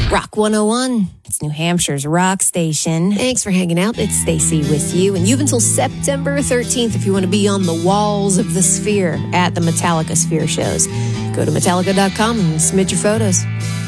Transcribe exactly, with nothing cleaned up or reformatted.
Rock one oh one. It's New Hampshire's rock station. Thanks for hanging out. It's Stacy with you. And you've until September thirteenth if you want to be on the walls of the Sphere at the Metallica Sphere shows. Go to Metallica dot com and submit your photos.